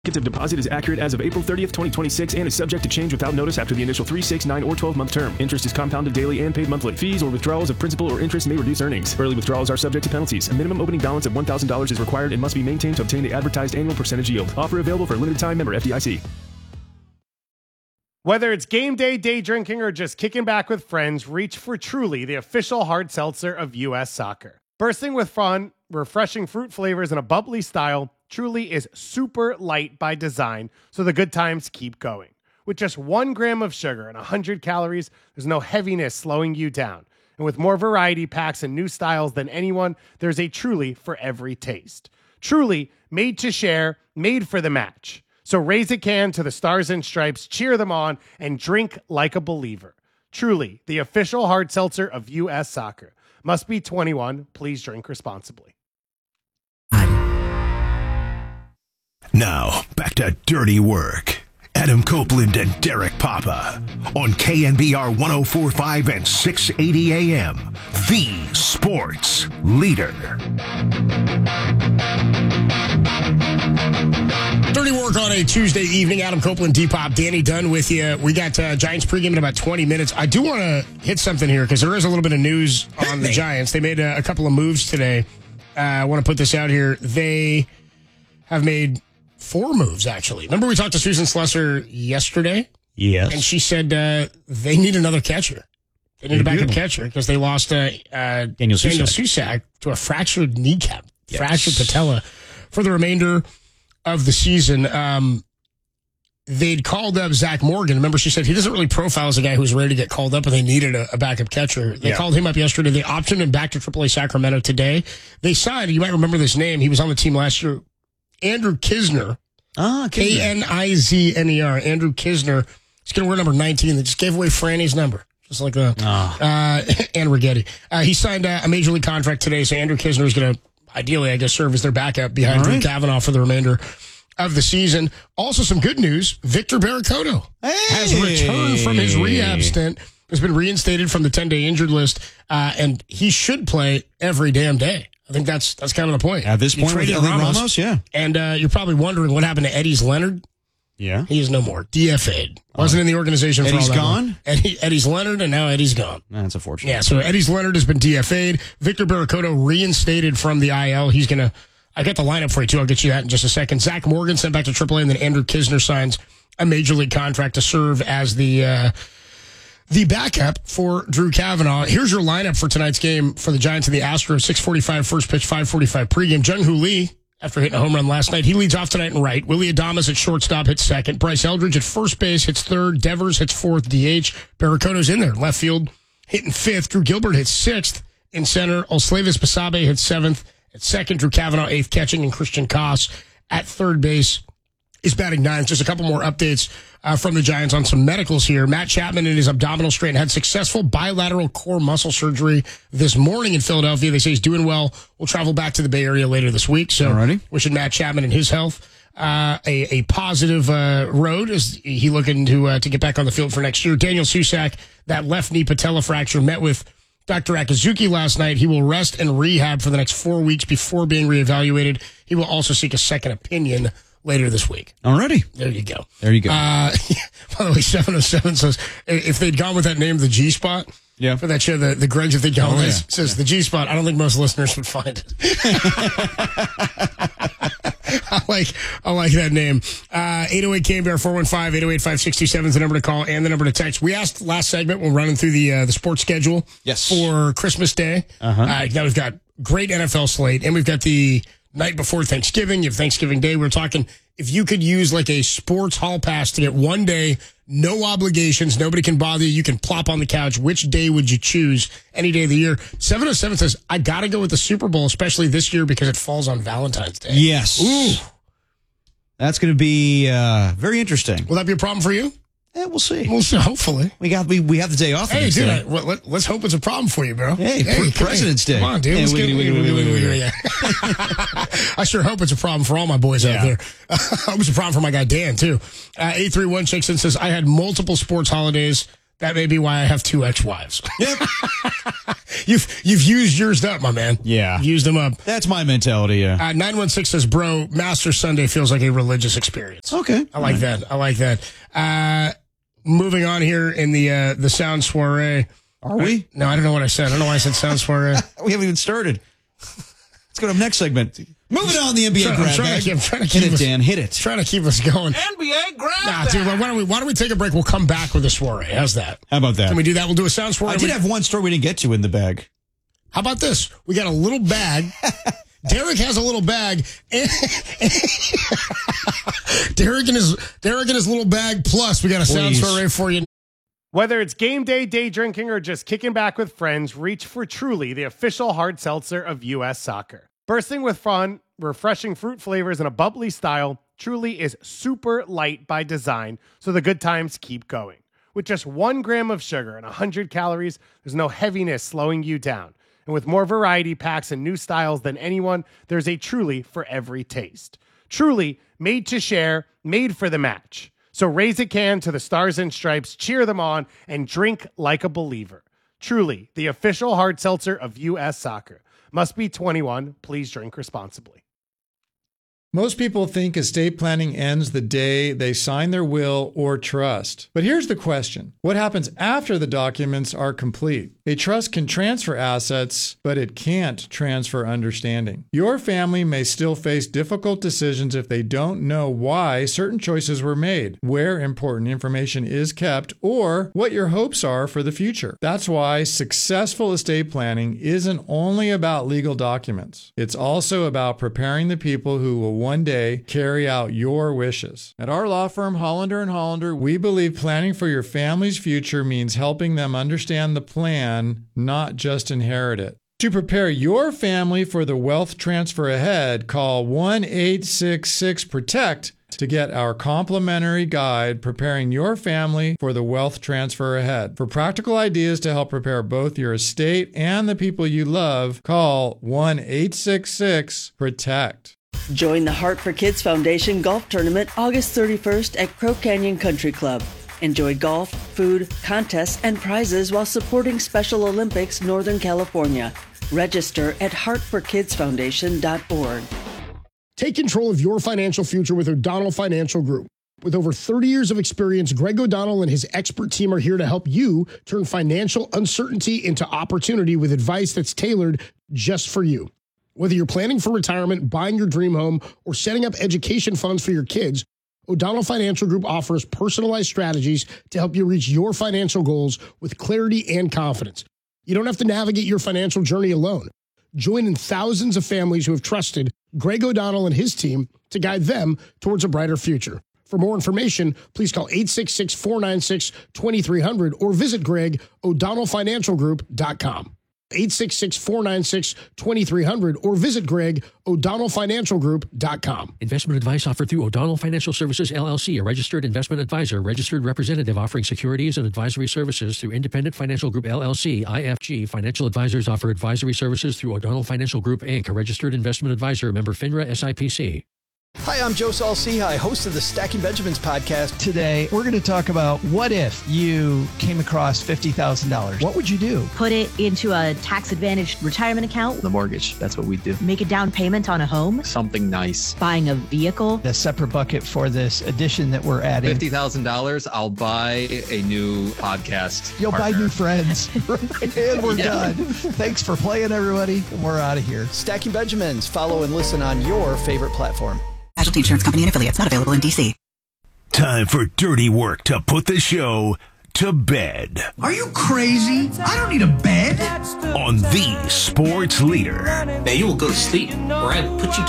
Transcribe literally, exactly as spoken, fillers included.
Of deposit is accurate as of April thirtieth, twenty twenty-six and is subject to change without notice after the initial three, six, nine, or twelve-month term. Interest is compounded daily and paid monthly. Fees or withdrawals of principal or interest may reduce earnings. Early withdrawals are subject to penalties. A minimum opening balance of one thousand dollars is required and must be maintained to obtain the advertised annual percentage yield. Offer available for a limited time. Member F D I C. Whether it's game day, day drinking, or just kicking back with friends, reach for Truly, the official hard seltzer of U S Soccer. Bursting with fun, refreshing fruit flavors, and a bubbly style, Truly is super light by design, so the good times keep going. With just one gram of sugar and one hundred calories, there's no heaviness slowing you down. And with more variety packs and new styles than anyone, there's a Truly for every taste. Truly, made to share, made for the match. So raise a can to the Stars and Stripes, cheer them on, and drink like a believer. Truly, the official hard seltzer of U S Soccer. Must be twenty-one. Please drink responsibly. Now, back to Dirty Work. Adam Copeland and Derek Papa on K N B R one oh four point five and six eighty A M, the sports leader. Dirty Work on a Tuesday evening. Adam Copeland, D-Pop, Danny Dunn with you. We got uh, Giants pregame in about twenty minutes. I do want to hit something here because there is a little bit of news on the Giants. They made a, a couple of moves today. Uh, I want to put this out here. They have made four moves, actually. Remember we talked to Susan Slusser yesterday? Yes. And she said uh, they need another catcher. They need They a backup do. catcher because they lost uh, uh, Daniel Susak. Daniel Susak to a fractured kneecap, Yes. fractured patella for the remainder of the season. Um, they'd called up Zach Morgan. Remember, she said he doesn't really profile as a guy who's ready to get called up, and they needed a, a backup catcher. They Yeah. called him up yesterday. They optioned him back to triple A Sacramento today. They signed, you might remember this name, he was on the team last year, Andrew Kisner. Ah, K N I Z N E R. Andrew Kisner. He's going to wear number nineteen. They just gave away Franny's number. Just like the, Oh. uh, and Rigetti. Uh, he signed uh, a major league contract today, so Andrew Kisner is going to, ideally, I guess, serve as their backup behind All Drew right. Kavanaugh for the remainder of the season. Also, some good news. Victor Barracoto has returned from his rehab stint, has been reinstated from the ten-day injured list, uh, and he should play every damn day. I think that's that's kind of the point. At this You point, with traded Eddie Ramos, yeah. And uh, you're probably wondering what happened to Eddie's Leonard. Yeah. He is no more. D F A'd. Wasn't in the organization for Eddie's all that long. gone? Eddie, Eddie's Leonard, and now Eddie's gone. That's unfortunate. Yeah, so Eddie's Leonard has been D F A'd. Victor Barracoto reinstated from the I L. He's going to, I got the lineup for you, too. I'll get you that in just a second. Zach Morgan sent back to triple A, and then Andrew Kisner signs a major league contract to serve as the uh, the backup for Drew Kavanaugh. Here's your lineup for tonight's game for the Giants and the Astros. six forty-five first pitch, five forty-five pregame. Jung-Hoo Lee, after hitting a home run last night, he leads off tonight in right. Willie Adames at shortstop hits second. Bryce Eldridge at first base hits third. Devers hits fourth. D H. Barracoto's in there. Left field hitting fifth. Drew Gilbert hits sixth. In center, Olslavis Basabe hits seventh. At second, Drew Kavanaugh eighth catching, and Christian Koss at third base is batting ninth. Just a couple more updates uh, from the Giants on some medicals here. Matt Chapman in his abdominal strain had successful bilateral core muscle surgery this morning in Philadelphia. They say he's doing well. We'll travel back to the Bay Area later this week. So Alrighty. wishing Matt Chapman and his health uh, a, a positive uh, road as he looking to uh, to get back on the field for next year. Daniel Susak, that left knee patella fracture, met with Doctor Akazuki last night. He will rest and rehab for the next four weeks before being reevaluated. He will also seek a second opinion later this week. Alrighty. There you go. There you go. Uh, by the way, seven oh seven says, if they'd gone with that name, the G-Spot, Yeah. for that show, the, the Greg's, if they'd gone Oh, with yeah. it, says the G-Spot, I don't think most listeners would find it. I like I like that name. Uh, eight oh eight K M B R four one five, eight oh eight, five six two seven is the number to call and the number to text. We asked last segment, we're running through the uh, the sports schedule Yes. for Christmas Day. Uh-huh. Uh, now we've got great N F L slate, and we've got the night before Thanksgiving. You have Thanksgiving Day. We're talking if you could use like a sports hall pass to get one day, no obligations, nobody can bother you, you can plop on the couch. Which day would you choose any day of the year? seven oh seven says, I got to go with the Super Bowl, especially this year because it falls on Valentine's Day. Yes. Ooh. That's going to be uh, very interesting. Will that be a problem for you? Yeah, we'll see. We'll see, hopefully. We got we, we have the day off. the Hey, next dude, day. I, well, let, let's hope it's a problem for you, bro. Hey, pre- President's hey, Day. Come on, dude. Hey, Let's wiggity, get- wiggity, wiggity, wiggity. yeah. I sure hope it's a problem for all my boys out Yeah. there. I hope it's a problem for my guy Dan, too. Uh, eight three one Chickson says, I had multiple sports holidays. That may be why I have two ex-wives. Yep. You've you've used yours up, my man. Yeah. You've used them up. That's my mentality, yeah. Uh, nine one six says, bro, Master Sunday feels like a religious experience. Okay. I like that. I like that. Uh, moving on here in the uh, the sound soiree. Are we? No, I don't know what I said. I don't know why I said sound soiree. We haven't even started. Let's go to the next segment. Moving on, the N B A I'm grab trying bag. to keep- I'm trying to Hit keep it, us- Dan. Hit it. Trying to keep us going. N B A grab Nah, bag. dude, why don't we why don't we take a break? We'll come back with a soiree. How's that? How about that? Can we do that? We'll do a sound soiree. I did have one story we didn't get to in the bag. How about this? We got a little bag. Derek has a little bag. And Derek and his Derek and his little bag. Plus, we got a sound Please. soiree for you. Whether it's game day, day drinking, or just kicking back with friends, reach for Truly, the official hard seltzer of U S Soccer. Bursting with fun, refreshing fruit flavors, and a bubbly style, Truly is super light by design, so the good times keep going. With just one gram of sugar and one hundred calories, there's no heaviness slowing you down. And with more variety packs and new styles than anyone, there's a Truly for every taste. Truly, made to share, made for the match. So raise a can to the Stars and Stripes, cheer them on, and drink like a believer. Truly, the official hard seltzer of U S Soccer. Must be twenty-one. Please drink responsibly. Most people think estate planning ends the day they sign their will or trust. But here's the question. What happens after the documents are complete? A trust can transfer assets, but it can't transfer understanding. Your family may still face difficult decisions if they don't know why certain choices were made, where important information is kept, or what your hopes are for the future. That's why successful estate planning isn't only about legal documents. It's also about preparing the people who will one day carry out your wishes. At our law firm, Hollander and Hollander, we believe planning for your family's future means helping them understand the plan, not just inherit it. To prepare your family for the wealth transfer ahead, call one eight six six PROTECT to get our complimentary guide, Preparing Your Family for the Wealth Transfer Ahead. For practical ideas to help prepare both your estate and the people you love, call one eight six six PROTECT. Join the Heart for Kids Foundation golf tournament August thirty-first at Crow Canyon Country Club. Enjoy golf, food, contests, and prizes while supporting Special Olympics Northern California. Register at heart for kids foundation dot org. Take control of your financial future with O'Donnell Financial Group. With over thirty years of experience, Greg O'Donnell and his expert team are here to help you turn financial uncertainty into opportunity with advice that's tailored just for you. Whether you're planning for retirement, buying your dream home, or setting up education funds for your kids, O'Donnell Financial Group offers personalized strategies to help you reach your financial goals with clarity and confidence. You don't have to navigate your financial journey alone. Join in thousands of families who have trusted Greg O'Donnell and his team to guide them towards a brighter future. For more information, please call eight six six, four nine six, two three zero zero or visit greg o'donnell financial group dot com. eight six six, four nine six, two three zero zero or visit greg o'donnell financial group dot com. Investment advice offered through O'Donnell Financial Services, L L C, a registered investment advisor, registered representative offering securities and advisory services through Independent Financial Group, L L C, I F G. Financial advisors offer advisory services through O'Donnell Financial Group, Incorporated, a registered investment advisor, member FINRA S I P C. Hi, I'm Joe Saul-Sehy, host of the Stacking Benjamins podcast. Today, we're going to talk about what if you came across fifty thousand dollars? What would you do? Put it into a tax-advantaged retirement account. The mortgage, that's what we do. Make a down payment on a home. Something nice. Buying a vehicle. A separate bucket for this addition that we're adding. fifty thousand dollars, I'll buy a new podcast You'll partner. buy new friends. And we're Yeah. done. Thanks for playing, everybody. We're out of here. Stacking Benjamins. Follow and listen on your favorite platform. Casualty Insurance Company and affiliates, not available in D C. Time for dirty work to put the show to bed. Are you crazy? I don't need a bed. On the sports leader. Now you will go to sleep, or I will put you